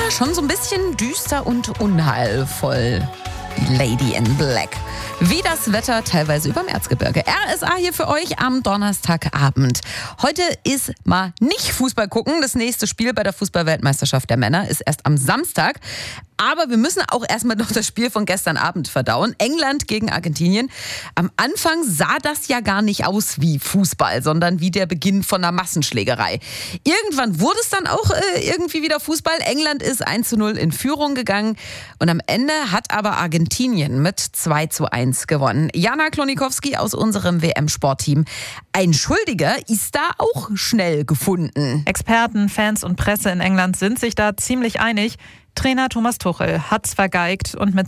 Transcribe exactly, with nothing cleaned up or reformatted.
schon so ein bisschen düster und unheilvoll. Lady in Black. Wie das Wetter teilweise überm Erzgebirge. R S A hier für euch am Donnerstagabend. Heute ist mal nicht Fußball gucken. Das nächste Spiel bei der Fußball-Weltmeisterschaft der Männer ist erst am Samstag. Aber wir müssen auch erstmal noch das Spiel von gestern Abend verdauen. England gegen Argentinien. Am Anfang sah das ja gar nicht aus wie Fußball, sondern wie der Beginn von einer Massenschlägerei. Irgendwann wurde es dann auch äh, irgendwie wieder Fußball. England ist eins zu null in Führung gegangen. Und am Ende hat aber Argentinien mit zwei zu eins gewonnen. Jana Klonikowski aus unserem W M-Sportteam. Ein Schuldiger ist da auch schnell gefunden. Experten, Fans und Presse in England sind sich da ziemlich einig. Trainer Thomas Tuchel hat's vergeigt und mit